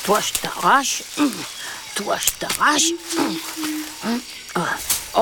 Toi, je t'arrache. Toi, je t'arrache. Oh,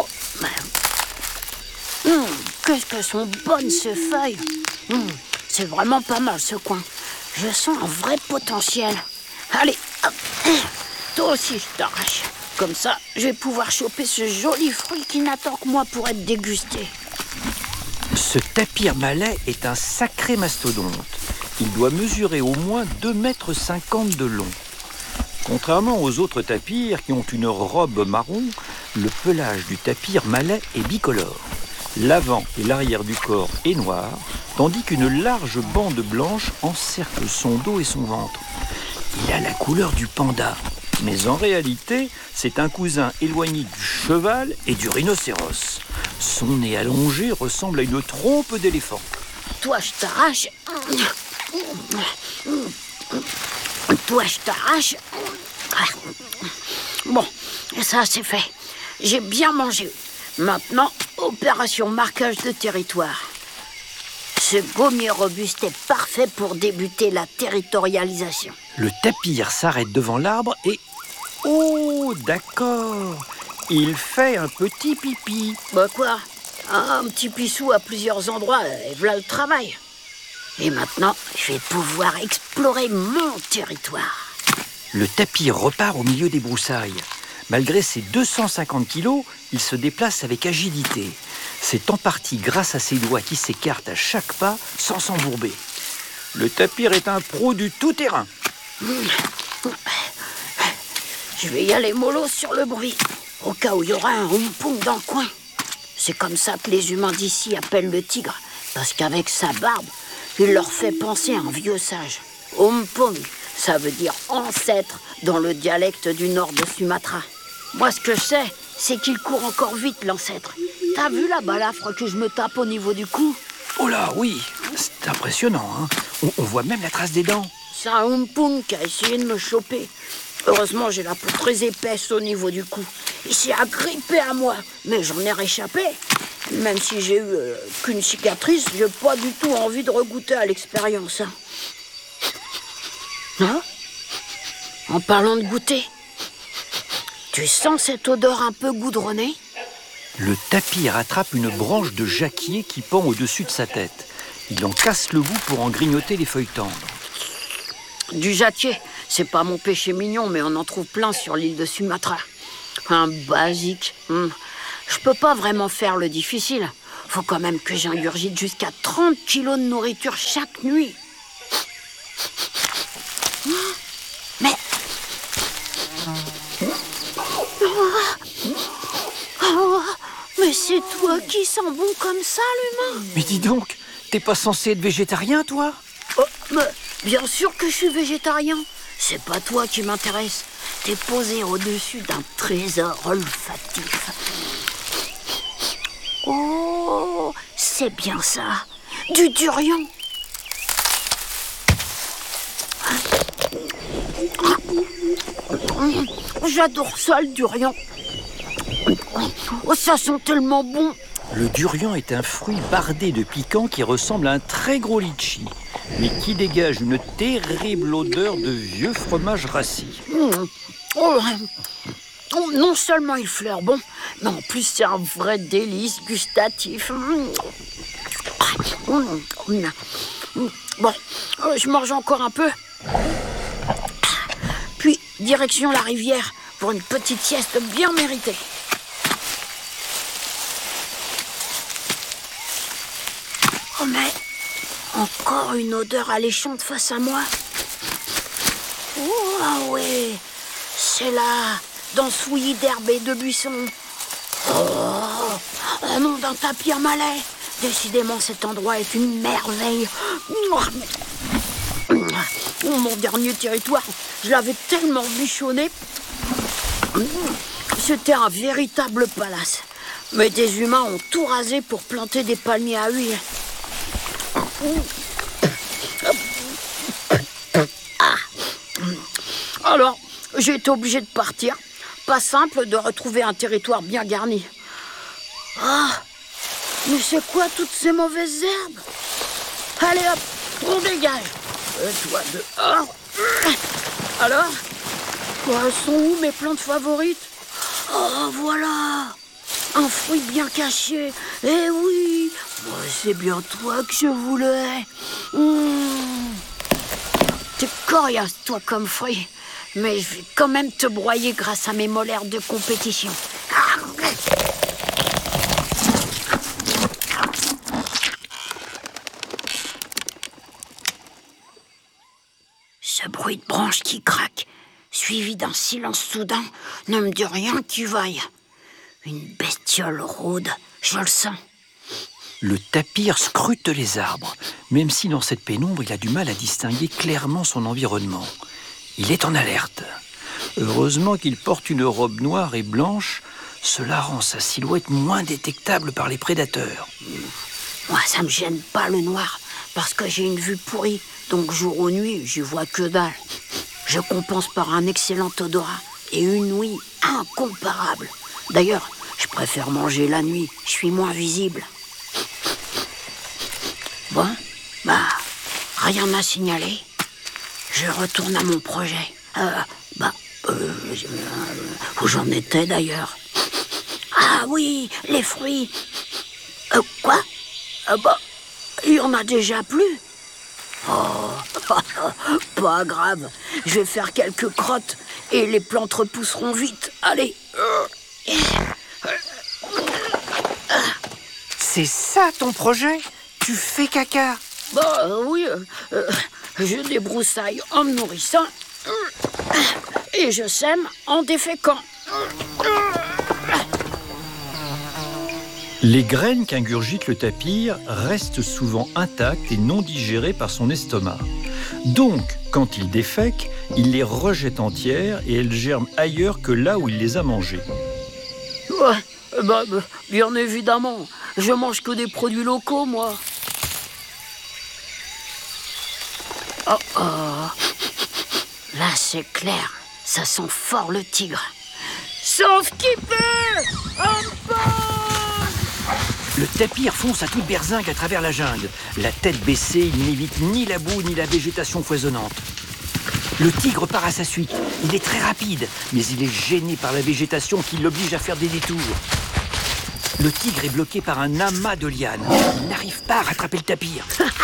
qu'est-ce que sont bonnes ces feuilles. C'est vraiment pas mal ce coin. Je sens un vrai potentiel. Allez, hop. Toi aussi, je t'arrache. Comme ça, je vais pouvoir choper ce joli fruit qui n'attend que moi pour être dégusté. Ce tapir malais est un sacré mastodonte. Il doit mesurer au moins 2,50 m de long. Contrairement aux autres tapirs qui ont une robe marron, le pelage du tapir malais est bicolore. L'avant et l'arrière du corps est noir, tandis qu'une large bande blanche encercle son dos et son ventre. Il a la couleur du panda, mais en réalité, c'est un cousin éloigné du cheval et du rhinocéros. Son nez allongé ressemble à une trompe d'éléphant. Toi, je t'arrache. Toi, je t'arrache. Bon, ça, c'est fait. J'ai bien mangé. Maintenant, opération marquage de territoire. Ce gommier robuste est parfait pour débuter la territorialisation. Le tapir s'arrête devant l'arbre et... Oh, d'accord. Il fait un petit pipi. Bah quoi? Un petit pissou à plusieurs endroits, et voilà le travail. Et maintenant, je vais pouvoir explorer mon territoire. Le tapir repart au milieu des broussailles. Malgré ses 250 kilos, il se déplace avec agilité. C'est en partie grâce à ses doigts qui s'écartent à chaque pas sans s'embourber. Le tapir est un pro du tout-terrain. Je vais y aller mollo sur le bruit, au cas où il y aura un humpung dans le coin. C'est comme ça que les humains d'ici appellent le tigre, parce qu'avec sa barbe, il leur fait penser à un vieux sage. Humpung, ça veut dire ancêtre dans le dialecte du nord de Sumatra. Moi, ce que je sais, c'est qu'il court encore vite, l'ancêtre. T'as vu la balafre que je me tape au niveau du cou? Oh là, oui, c'est impressionnant, hein. On voit même la trace des dents. C'est un humpung qui a essayé de me choper. Heureusement, j'ai la peau très épaisse au niveau du cou. Il s'est agrippé à moi, mais j'en ai réchappé. Même si j'ai eu qu'une cicatrice, j'ai pas du tout envie de regoûter à l'expérience. Non? En parlant de goûter, tu sens cette odeur un peu goudronnée? Le tapir attrape une branche de jacquier qui pend au-dessus de sa tête. Il en casse le bout pour en grignoter les feuilles tendres. Du jacquier, c'est pas mon péché mignon, mais on en trouve plein sur l'île de Sumatra. Un basique. Je peux pas vraiment faire le difficile. Faut quand même que j'ingurgite jusqu'à 30 kilos de nourriture chaque nuit. Mais... mais c'est toi qui sens bon comme ça, l'humain. Mais dis donc, t'es pas censé être végétarien, toi? Mais bien sûr que je suis végétarien. C'est pas toi qui m'intéresse. T'es posé au-dessus d'un trésor olfactif. Oh, c'est bien ça. Du durian. J'adore ça, le durian. Oh, ça sent tellement bon. Le durian est un fruit bardé de piquant qui ressemble à un très gros litchi, mais qui dégage une terrible odeur de vieux fromage rassis. Non seulement il fleure bon, mais en plus c'est un vrai délice gustatif. Bon, je mange encore un peu. Puis, direction la rivière pour une petite sieste bien méritée. Oh mais, encore une odeur alléchante face à moi. Oh ah ouais, c'est là, dans ce fouillis d'herbe et de buissons. Oh non, d'un tapir malais. Décidément, cet endroit est une merveille. Mon dernier territoire, je l'avais tellement bichonné. C'était un véritable palace. Mais des humains ont tout rasé pour planter des palmiers à huile. Alors, j'ai été obligé de partir. Pas simple de retrouver un territoire bien garni. Ah, mais c'est quoi toutes ces mauvaises herbes? Allez hop, on dégage. Toi dehors. Alors, Elles sont où mes plantes favorites? Oh, voilà! Un fruit bien caché. Eh oui! C'est bien toi que je voulais. T'es coriace, toi, comme fruit. Mais je vais quand même te broyer grâce à mes molaires de compétition. Ce bruit de branche qui craque, suivi d'un silence soudain, ne me dit rien qui vaille. Une bestiole rôde, je le sens. Le tapir scrute les arbres, même si dans cette pénombre, il a du mal à distinguer clairement son environnement. Il est en alerte. Heureusement qu'il porte une robe noire et blanche, cela rend sa silhouette moins détectable par les prédateurs. Moi, ça me gêne pas le noir, parce que j'ai une vue pourrie, donc jour ou nuit, j'y vois que dalle. Je compense par un excellent odorat et une ouïe incomparable. D'ailleurs, je préfère manger la nuit, je suis moins visible. Bon, rien à signaler. Je retourne à mon projet. Où j'en étais d'ailleurs? Ah oui, les fruits. Quoi? Il y en a déjà plus. Oh, pas grave. Je vais faire quelques crottes et les plantes repousseront vite. Allez. C'est ça ton projet? Tu fais caca? Oui, je débroussaille en me nourrissant et je sème en déféquant. Les graines qu'ingurgite le tapir restent souvent intactes et non digérées par son estomac. Donc, quand il défèque, il les rejette entières et elles germent ailleurs que là où il les a mangées. Ouais, bien évidemment. Je mange que des produits locaux, moi. Oh. Là, c'est clair. Ça sent fort le tigre. Sauf qui peut! Le tapir fonce à toute berzingue à travers la jungle. La tête baissée, il n'évite ni la boue ni la végétation foisonnante. Le tigre part à sa suite. Il est très rapide, mais il est gêné par la végétation qui l'oblige à faire des détours. Le tigre est bloqué par un amas de lianes. Il n'arrive pas à rattraper le tapir.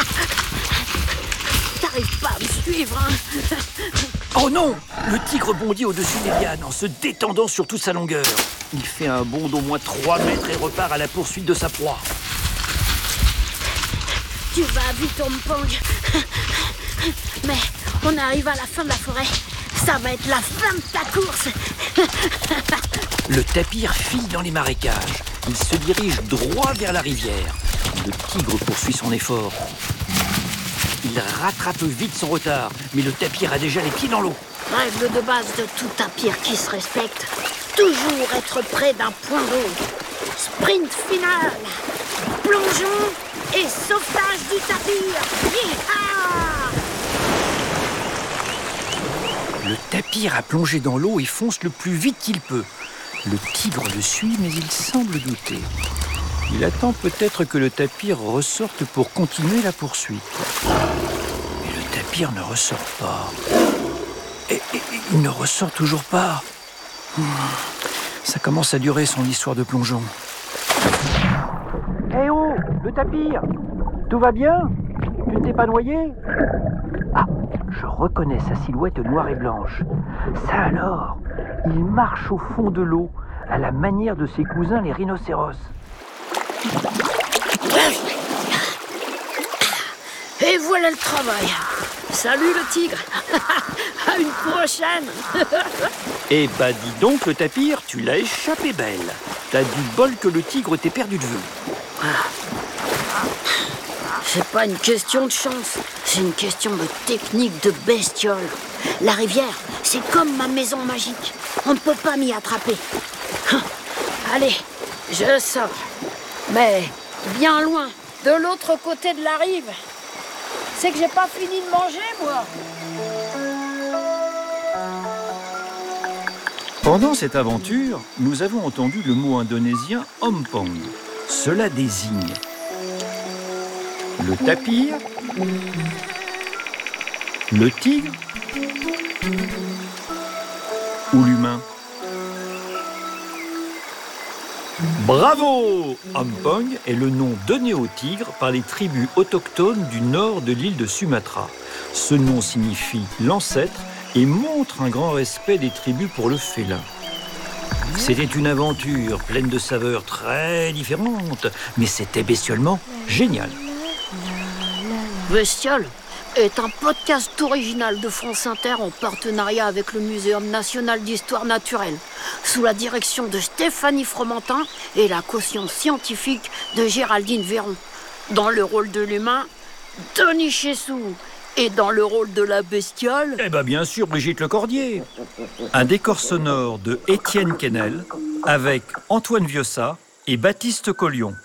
T'arrives pas à me suivre, hein? Oh non! Le tigre bondit au-dessus des lianes en se détendant sur toute sa longueur. Il fait un bond d'au moins 3 mètres et repart à la poursuite de sa proie. Tu vas vite, Ompong. Mais on arrive à la fin de la forêt. Ça va être la fin de ta course. Le tapir file dans les marécages. Il se dirige droit vers la rivière. Le tigre poursuit son effort. Il rattrape vite son retard, mais le tapir a déjà les pieds dans l'eau. Règle de base de tout tapir qui se respecte. Toujours être près d'un point d'eau. Sprint final. Plongeon et sauvetage du tapir. Yeeha! Le tapir a plongé dans l'eau et fonce le plus vite qu'il peut. Le tigre le suit, mais il semble douter. Il attend peut-être que le tapir ressorte pour continuer la poursuite. Mais le tapir ne ressort pas. Et il ne ressort toujours pas. Ça commence à durer son histoire de plongeon. Eh oh, le tapir! Tout va bien? Tu ne t'es pas noyé? Ah, je reconnais sa silhouette noire et blanche. Ça alors, il marche au fond de l'eau, à la manière de ses cousins les rhinocéros. Et voilà le travail. Salut le tigre. À une prochaine. Eh bah dis donc le tapir, tu l'as échappé belle. T'as du bol que le tigre t'ait perdu de vue. C'est pas une question de chance, c'est une question de technique de bestiole. La rivière, c'est comme ma maison magique. On ne peut pas m'y attraper. Allez, je sors. Mais bien loin, de l'autre côté de la rive. C'est que j'ai pas fini de manger, moi. Pendant cette aventure, nous avons entendu le mot indonésien ompong. Cela désigne le tapir, le tigre ou l'humain? Bravo! Ampong est le nom donné au tigre par les tribus autochtones du nord de l'île de Sumatra. Ce nom signifie l'ancêtre et montre un grand respect des tribus pour le félin. C'était une aventure pleine de saveurs très différentes, mais c'était bestiolement génial. Bestiole est un podcast original de France Inter en partenariat avec le Muséum national d'histoire naturelle, sous la direction de Stéphanie Fromentin et la caution scientifique de Géraldine Véron. Dans le rôle de l'humain, Denis Chessou. Et dans le rôle de la bestiole... Eh bien, bien sûr, Brigitte Lecordier. Un décor sonore de Étienne Quesnel avec Antoine Viossa et Baptiste Collion.